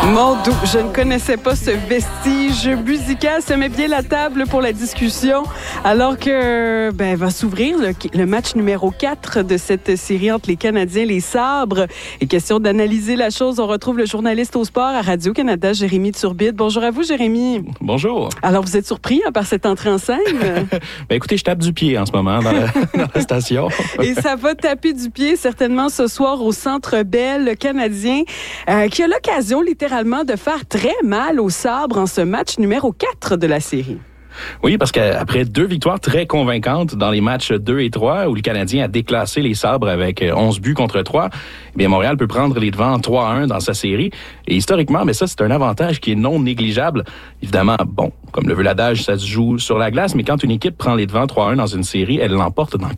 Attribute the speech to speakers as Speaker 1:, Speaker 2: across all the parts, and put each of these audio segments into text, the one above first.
Speaker 1: Mon Dieu, je ne connaissais pas ce vestige musical. Ça met bien la table pour la discussion. Alors que va s'ouvrir le match numéro 4 de cette série entre les Canadiens et les Sabres. Et question d'analyser la chose, on retrouve le journaliste au sport à Radio-Canada, Jérémy Turbide. Bonjour à vous, Jérémy.
Speaker 2: Bonjour.
Speaker 1: Alors, vous êtes surpris par cette entrée en scène?
Speaker 2: Écoutez, je tape du pied en ce moment dans la station.
Speaker 1: Et ça va taper du pied certainement ce soir au Centre Bell, le Canadien, qui a l'occasion littéralement de faire très mal aux Sabres en ce match numéro 4 de la série.
Speaker 2: Oui, parce qu'après 2 victoires très convaincantes dans les matchs 2 et 3, où le Canadien a déclassé les Sabres avec 11 buts contre 3, eh bien Montréal peut prendre les devants 3-1 dans sa série. Et historiquement, mais ça, c'est un avantage qui est non négligeable. Évidemment, bon, comme le veut l'adage, ça se joue sur la glace, mais quand une équipe prend les devants 3-1 dans une série, elle l'emporte dans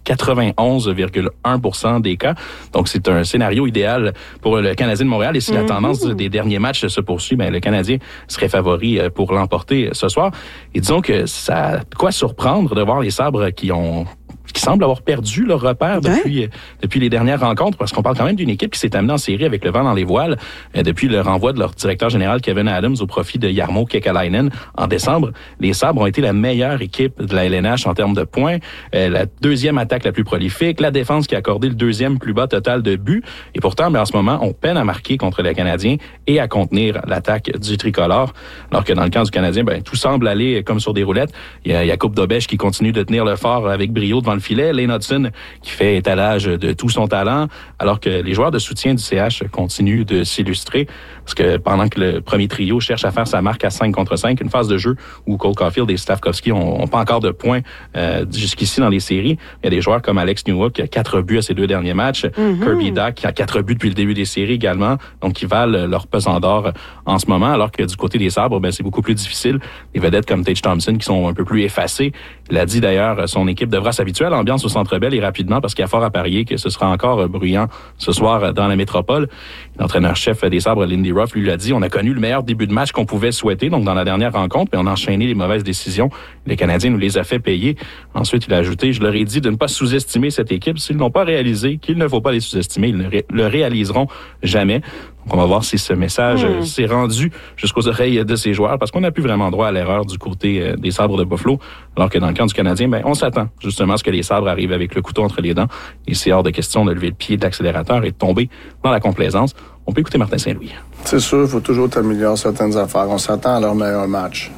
Speaker 2: 91,1% des cas. Donc, c'est un scénario idéal pour le Canadien de Montréal. Et si la tendance des derniers matchs se poursuit, le Canadien serait favori pour l'emporter ce soir. Et disons que ça a de quoi surprendre de voir les Sabres qui semblent avoir perdu leur repère depuis les dernières rencontres, parce qu'on parle quand même d'une équipe qui s'est amenée en série avec le vent dans les voiles depuis le renvoi de leur directeur général Kevin Adams au profit de Jarmo Kekalainen en décembre. Les Sabres ont été la meilleure équipe de la LNH en termes de points, la deuxième attaque la plus prolifique, la défense qui a accordé le deuxième plus bas total de buts, et pourtant, en ce moment, on peine à marquer contre les Canadiens et à contenir l'attaque du tricolore, alors que dans le camp du Canadien, tout semble aller comme sur des roulettes. Il y a Jakub Dobeš qui continue de tenir le fort avec brio devant le filet, Lane Hudson qui fait étalage de tout son talent, alors que les joueurs de soutien du CH continuent de s'illustrer, parce que pendant que le premier trio cherche à faire sa marque à 5 contre 5, une phase de jeu où Cole Caulfield et Stavkovsky ont pas encore de points jusqu'ici dans les séries. Il y a des joueurs comme Alex Newhook qui a 4 buts à ses 2 derniers matchs, Kirby Dach qui a 4 buts depuis le début des séries également, donc qui valent leur pesant d'or en ce moment, alors que du côté des Sabres, c'est beaucoup plus difficile. Les vedettes comme Tage Thompson qui sont un peu plus effacées. Il a dit d'ailleurs, son équipe devra s'habituer à l'ambiance au Centre Bell et rapidement, parce qu'il y a fort à parier que ce sera encore bruyant ce soir dans la métropole. L'entraîneur-chef des Sabres, Lindy Ruff, lui l'a dit, on a connu le meilleur début de match qu'on pouvait souhaiter, donc dans la dernière rencontre, mais on a enchaîné les mauvaises décisions. Les Canadiens nous les a fait payer. Ensuite, il a ajouté, je leur ai dit de ne pas sous-estimer cette équipe. S'ils n'ont pas réalisé qu'il ne faut pas les sous-estimer, ils ne le réaliseront jamais. Donc, on va voir si ce message s'est rendu jusqu'aux oreilles de ces joueurs, parce qu'on n'a plus vraiment droit à l'erreur du côté des Sabres de Buffalo, alors que dans le camp du Canadien, on s'attend justement à ce que les Sabres arrivent avec le couteau entre les dents, et c'est hors de question de lever le pied de l'accélérateur et de tomber dans la complaisance. On peut écouter Martin Saint-Louis.
Speaker 3: C'est sûr, il faut toujours améliorer certaines affaires. On s'attend à leur meilleur match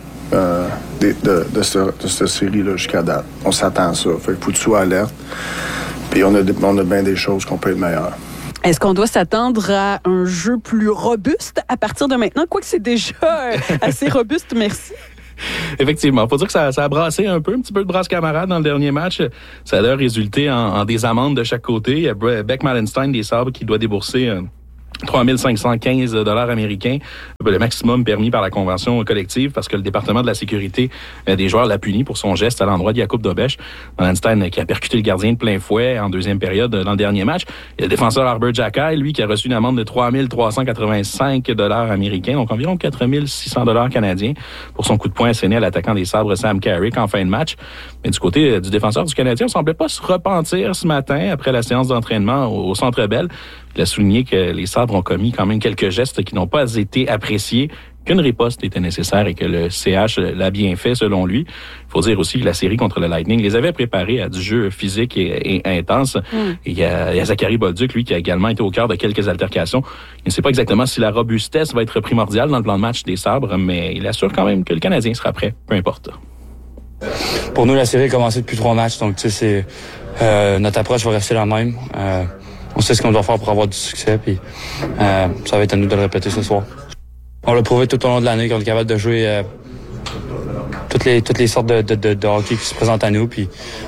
Speaker 3: de cette série-là jusqu'à date. On s'attend à ça. Fait qu'il faut que tu sois alerte. Puis on a bien des choses qu'on peut être meilleur.
Speaker 1: Est-ce qu'on doit s'attendre à un jeu plus robuste à partir de maintenant? Quoique c'est déjà assez robuste, merci.
Speaker 2: Effectivement, faut dire que ça a brassé un petit peu de brasse camarade dans le dernier match. Ça a résulté en des amendes de chaque côté. Il y a Beck Malenstein des Sabres qui doit débourser 3 515 $ américains, le maximum permis par la convention collective, parce que le département de la sécurité des joueurs l'a puni pour son geste à l'endroit de Jakub Dobeš. Malenstein qui a percuté le gardien de plein fouet en deuxième période dans le dernier match. Il y a le défenseur Arber Xhekaj, lui, qui a reçu une amende de 3 385 $ américains, donc environ 4 600 $ canadiens, pour son coup de poing asséné à l'attaquant des Sabres Sam Carrick en fin de match. Mais du côté du défenseur du Canadien, on semblait pas se repentir ce matin après la séance d'entraînement au Centre Bell. Il a souligné que les Sabres ont commis quand même quelques gestes qui n'ont pas été appréciés, qu'une riposte était nécessaire et que le CH l'a bien fait selon lui. Il faut dire aussi que la série contre le Lightning les avait préparés à du jeu physique et intense. Et il y a Zachary Bolduc, lui, qui a également été au cœur de quelques altercations. Il ne sait pas exactement si la robustesse va être primordiale dans le plan de match des Sabres, mais il assure quand même que le Canadien sera prêt, peu importe.
Speaker 4: Pour nous, la série a commencé depuis 3 matchs, donc tu sais, notre approche va rester la même. On sait ce qu'on doit faire pour avoir du succès, puis ça va être à nous de le répéter ce soir. On l'a prouvé tout au long de l'année qu'on est capable de jouer toutes les sortes de hockey qui se présentent à nous, puis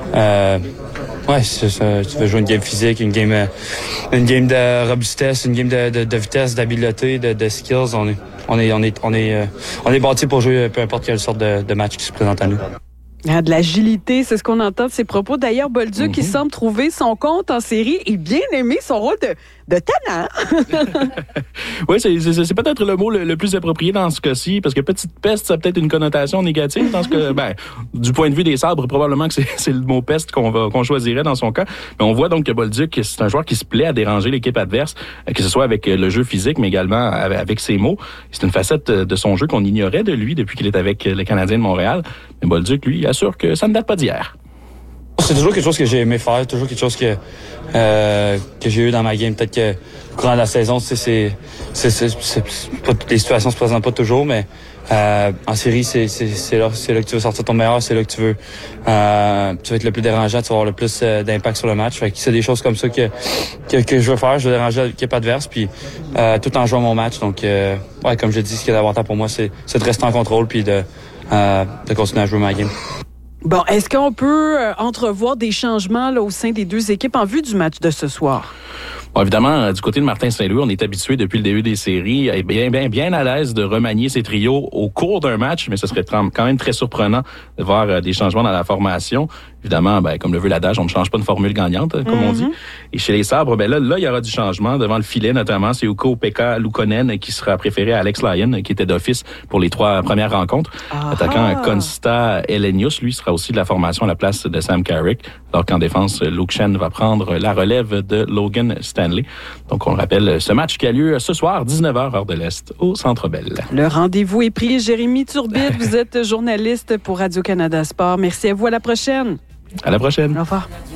Speaker 4: c'est ça, tu veux jouer une game physique, une game de robustesse, une game de vitesse, d'habileté, de skills. On est bâti pour jouer peu importe quelle sorte de match qui se présente à nous.
Speaker 1: De l'agilité, c'est ce qu'on entend de ses propos. D'ailleurs, Bolduc, qui semble trouver son compte en série et bien aimer son rôle de tannant.
Speaker 2: Oui, c'est peut-être le mot le plus approprié dans ce cas-ci, parce que petite peste, ça a peut-être une connotation négative dans ce que, du point de vue des Sabres, probablement que c'est le mot peste qu'on choisirait dans son cas. Mais on voit donc que Bolduc, c'est un joueur qui se plaît à déranger l'équipe adverse, que ce soit avec le jeu physique, mais également avec ses mots. C'est une facette de son jeu qu'on ignorait de lui depuis qu'il est avec le Canadien de Montréal. Mais Bolduc, lui, assure que ça ne date pas d'hier.
Speaker 4: C'est toujours quelque chose que j'ai aimé faire, toujours quelque chose que j'ai eu dans ma game. Peut-être que au courant de la saison, c'est pas, les situations se présentent pas toujours, mais en série, c'est là que tu veux sortir ton meilleur, c'est là que tu veux être le plus dérangeant, tu vas avoir le plus d'impact sur le match. Fait que c'est des choses comme ça que je veux faire. Je veux déranger l'équipe adverse, puis tout en jouant mon match. Donc, comme je dis, ce qui est important pour moi, c'est de rester en contrôle, puis de continuer à jouer ma game.
Speaker 1: Bon, est-ce qu'on peut entrevoir des changements là, au sein des deux équipes en vue du match de ce soir?
Speaker 2: Bon, évidemment, du côté de Martin Saint-Louis, on est habitué depuis le début des séries à être bien à l'aise de remanier ses trios au cours d'un match, mais ce serait quand même très surprenant de voir des changements dans la formation. Évidemment, comme le veut l'adage, on ne change pas une formule gagnante, comme on dit. Et chez les Sabres, là, il y aura du changement devant le filet, notamment. C'est Ukko-Pekka Luukkonen qui sera préféré à Alex Lyon, qui était d'office pour les 3 premières rencontres. L'attaquant Konsta Elenius, lui, sera aussi de la formation à la place de Sam Carrick, alors qu'en défense, Luke Schenn va prendre la relève de Logan Stanley. Donc, on le rappelle, ce match qui a lieu ce soir, 19h, heure de l'Est, au Centre Bell.
Speaker 1: Le rendez-vous est pris. Jérémy Turbide, vous êtes journaliste pour Radio-Canada Sport. Merci à vous. À la prochaine.
Speaker 2: À la prochaine.
Speaker 1: Au revoir.